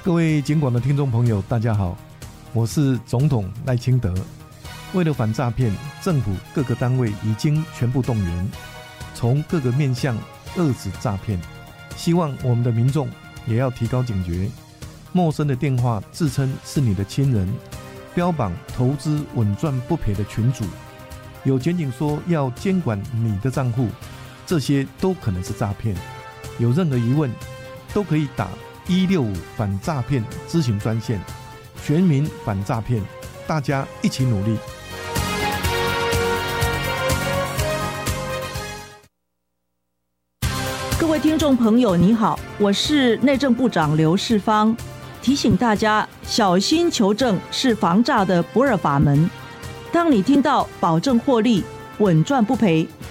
各位警广的听众朋友，大家好，我是总统赖清德。为了反诈骗，政府各个单位已经全部动员，从各个面向遏止诈骗。希望我们的民众也要提高警觉，陌生的电话自称是你的亲人，标榜投资稳赚不赔的群组，有检警说要监管你的账户，这些都可能是诈骗。有任何疑问都可以打165反诈骗咨询专线，全民反诈骗，大家一起努力。 各位听众朋友你好，我是内政部长刘世芳，提醒大家小心求证是防诈的不二法门。当你听到保证获利、稳赚不赔、